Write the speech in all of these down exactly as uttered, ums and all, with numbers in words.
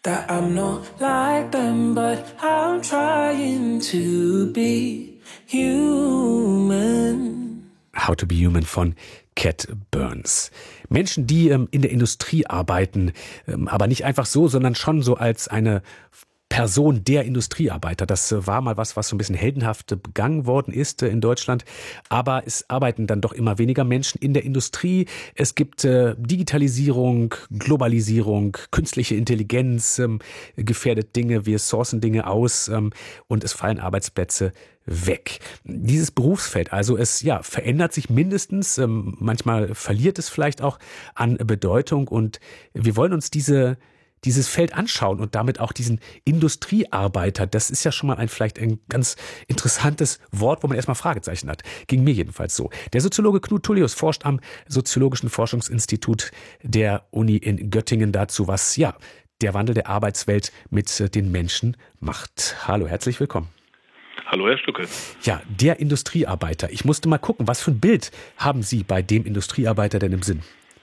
that I'm not like them, but I'm trying to be human. How to be Human von Cat Burns. Menschen, die ähm, in der Industrie arbeiten, ähm, aber nicht einfach so, sondern schon so als eine Person der Industriearbeiter. Das äh, war mal was, was so ein bisschen heldenhaft äh, begangen worden ist äh, in Deutschland. Aber es arbeiten dann doch immer weniger Menschen in der Industrie. Es gibt äh, Digitalisierung, Globalisierung, künstliche Intelligenz, ähm, gefährdet Dinge, wir sourcen Dinge aus ähm, und es fallen Arbeitsplätze weg. Dieses Berufsfeld, also es ja verändert sich mindestens, ähm, manchmal verliert es vielleicht auch an Bedeutung und wir wollen uns diese dieses Feld anschauen und damit auch diesen Industriearbeiter. Das ist ja schon mal ein vielleicht ein ganz interessantes Wort, wo man erstmal Fragezeichen hat. Ging mir jedenfalls so. Der Soziologe Knut Tullius forscht am Soziologischen Forschungsinstitut der Uni in Göttingen dazu, was ja der Wandel der Arbeitswelt mit den Menschen macht. Hallo, herzlich willkommen. Hallo, Herr Stucke. Ja, der Industriearbeiter. Ich musste mal gucken, was für ein Bild haben Sie bei dem Industriearbeiter denn im Sinn?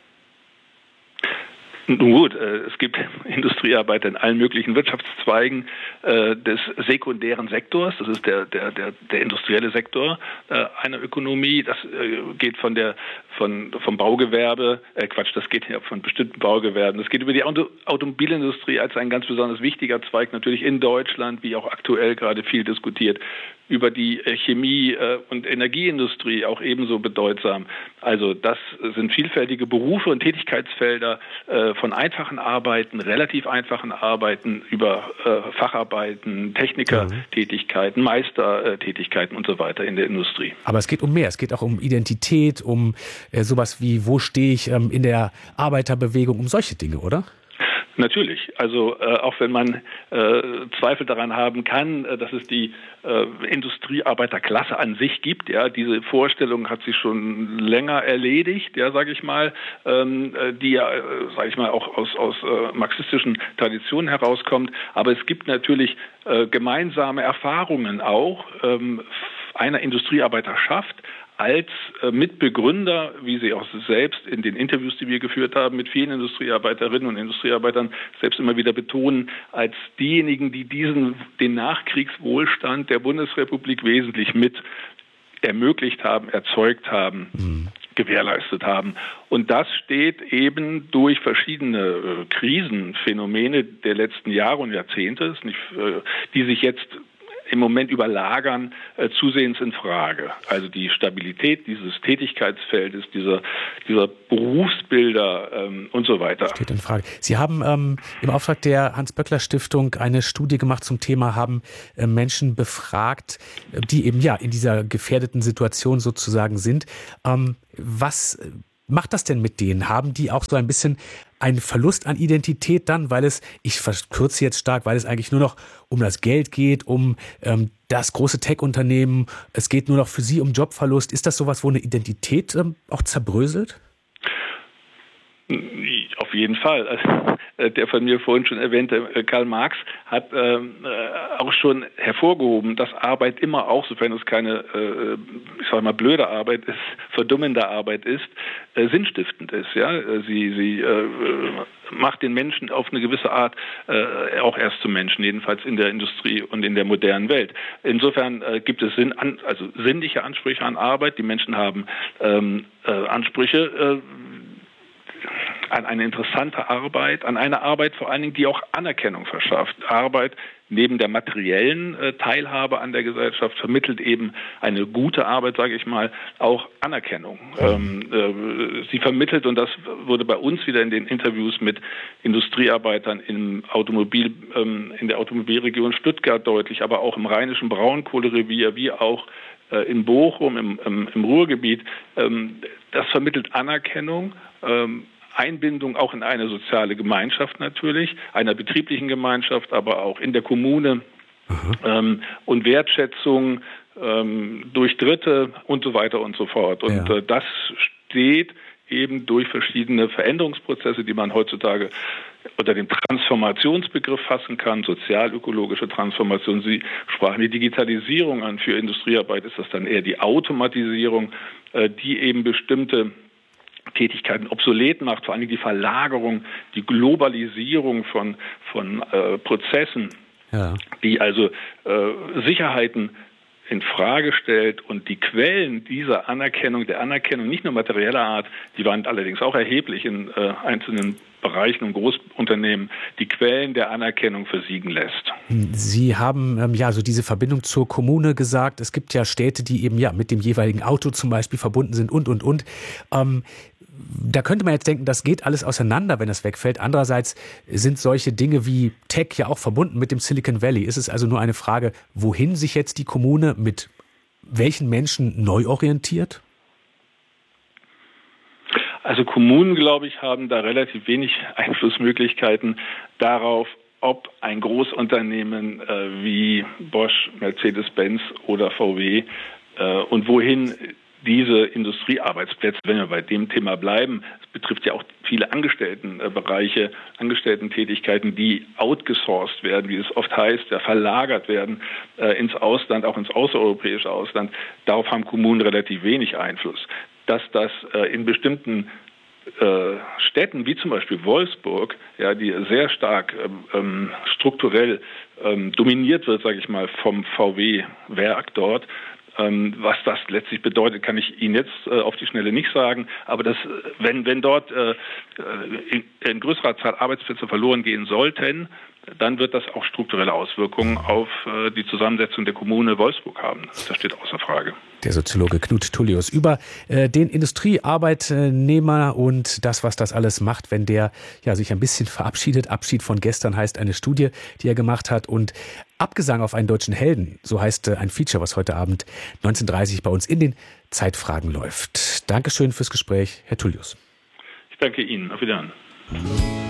Nun gut, es gibt Industriearbeiter in allen möglichen Wirtschaftszweigen des sekundären Sektors. Das ist der der der, der industrielle Sektor einer Ökonomie. Das geht von der von vom Baugewerbe, äh Quatsch, das geht ja von bestimmten Baugewerben. Das geht über die Auto, Automobilindustrie als ein ganz besonders wichtiger Zweig natürlich in Deutschland, wie auch aktuell gerade viel diskutiert, über die Chemie- und Energieindustrie auch ebenso bedeutsam. Also das sind vielfältige Berufe und Tätigkeitsfelder von einfachen Arbeiten, relativ einfachen Arbeiten über Facharbeiten, Technikertätigkeiten, Meistertätigkeiten und so weiter in der Industrie. Aber es geht um mehr. Es geht auch um Identität, um sowas wie, wo stehe ich in der Arbeiterbewegung, um solche Dinge, oder? Natürlich. Also äh, auch wenn man äh, Zweifel daran haben kann, äh, dass es die äh, Industriearbeiterklasse an sich gibt, ja, diese Vorstellung hat sich schon länger erledigt, ja, sage ich mal, ähm, die ja, äh, sage ich mal, auch aus aus äh, marxistischen Traditionen herauskommt. Aber es gibt natürlich äh, gemeinsame Erfahrungen auch ähm, einer Industriearbeiterschaft als Mitbegründer, wie sie auch selbst in den Interviews, die wir geführt haben, mit vielen Industriearbeiterinnen und Industriearbeitern selbst immer wieder betonen, als diejenigen, die diesen, den Nachkriegswohlstand der Bundesrepublik wesentlich mit ermöglicht haben, erzeugt haben, mhm. gewährleistet haben. Und das steht eben durch verschiedene äh, Krisenphänomene der letzten Jahre und Jahrzehnte, nicht, äh, die sich jetzt im Moment überlagern, äh, zusehends in Frage. Also die Stabilität dieses Tätigkeitsfeldes, dieser, dieser Berufsbilder ähm, und so weiter. Steht in Frage. Sie haben ähm, im Auftrag der Hans-Böckler-Stiftung eine Studie gemacht zum Thema, haben äh, Menschen befragt, die eben ja in dieser gefährdeten Situation sozusagen sind. Ähm, was macht das denn mit denen? Haben die auch so ein bisschen einen Verlust an Identität dann, weil es, ich verkürze jetzt stark, weil es eigentlich nur noch um das Geld geht, um ähm, das große Tech-Unternehmen, es geht nur noch für sie um Jobverlust. Ist das sowas, wo eine Identität ähm, auch zerbröselt? Auf jeden Fall. Also, der von mir vorhin schon erwähnte Karl Marx hat ähm, auch schon hervorgehoben, dass Arbeit immer auch, sofern es keine, äh, ich sage mal, blöde Arbeit ist, verdummende Arbeit ist, äh, sinnstiftend ist. Ja, sie sie äh, macht den Menschen auf eine gewisse Art äh, auch erst zum Menschen, jedenfalls in der Industrie und in der modernen Welt. Insofern äh, gibt es Sinn, an, also sinnliche Ansprüche an Arbeit. Die Menschen haben ähm, äh, Ansprüche äh, an eine interessante Arbeit, an eine Arbeit vor allen Dingen, die auch Anerkennung verschafft. Arbeit neben der materiellen äh, Teilhabe an der Gesellschaft vermittelt eben eine gute Arbeit, sage ich mal, auch Anerkennung. Ähm, äh, sie vermittelt, und das wurde bei uns wieder in den Interviews mit Industriearbeitern im Automobil, ähm, in der Automobilregion Stuttgart deutlich, aber auch im rheinischen Braunkohlerevier, wie auch äh, in Bochum, im, im, im Ruhrgebiet. Ähm, das vermittelt Anerkennung, ähm, Einbindung auch in eine soziale Gemeinschaft natürlich, einer betrieblichen Gemeinschaft, aber auch in der Kommune ähm, und Wertschätzung ähm, durch Dritte und so weiter und so fort. Und ja. äh, das steht eben durch verschiedene Veränderungsprozesse, die man heutzutage unter dem Transformationsbegriff fassen kann, sozial-ökologische Transformation. Sie sprachen die Digitalisierung an. Für Industriearbeit ist das dann eher die Automatisierung, äh, die eben bestimmte Tätigkeiten obsolet macht, vor allem die Verlagerung, die Globalisierung von, von äh, Prozessen, ja. die also äh, Sicherheiten in Frage stellt und die Quellen dieser Anerkennung, der Anerkennung nicht nur materieller Art, die waren allerdings auch erheblich in äh, einzelnen Bereichen und Großunternehmen, die Quellen der Anerkennung versiegen lässt. Sie haben ähm, ja so diese Verbindung zur Kommune gesagt. Es gibt ja Städte, die eben ja mit dem jeweiligen Auto zum Beispiel verbunden sind und, und, und. Ähm, Da könnte man jetzt denken, das geht alles auseinander, wenn es wegfällt. Andererseits sind solche Dinge wie Tech ja auch verbunden mit dem Silicon Valley. Ist es also nur eine Frage, wohin sich jetzt die Kommune mit welchen Menschen neu orientiert? Also Kommunen, glaube ich, haben da relativ wenig Einflussmöglichkeiten darauf, ob ein Großunternehmen äh, wie Bosch, Mercedes-Benz oder V W äh, und wohin diese Industriearbeitsplätze, wenn wir bei dem Thema bleiben, es betrifft ja auch viele Angestelltenbereiche, Angestellten-Tätigkeiten, die outgesourced werden, wie es oft heißt, ja, verlagert werden äh, ins Ausland, auch ins außereuropäische Ausland. Darauf haben Kommunen relativ wenig Einfluss. Dass das äh, in bestimmten äh, Städten, wie zum Beispiel Wolfsburg, ja, die sehr stark ähm, strukturell ähm, dominiert wird, sage ich mal, vom V W-Werk dort, Ähm, was das letztlich bedeutet, kann ich Ihnen jetzt äh, auf die Schnelle nicht sagen. Aber das, wenn, wenn dort äh, in, in größerer Zahl Arbeitsplätze verloren gehen sollten, dann wird das auch strukturelle Auswirkungen auf äh, die Zusammensetzung der Kommune Wolfsburg haben. Das steht außer Frage. Der Soziologe Knut Tullius über äh, den Industriearbeitnehmer und das, was das alles macht, wenn der ja sich ein bisschen verabschiedet. Abschied von gestern heißt eine Studie, die er gemacht hat, und Abgesang auf einen deutschen Helden, so heißt äh, ein Feature, was heute Abend neunzehn Uhr dreißig bei uns in den Zeitfragen läuft. Dankeschön fürs Gespräch, Herr Tullius. Ich danke Ihnen. Auf Wiedersehen.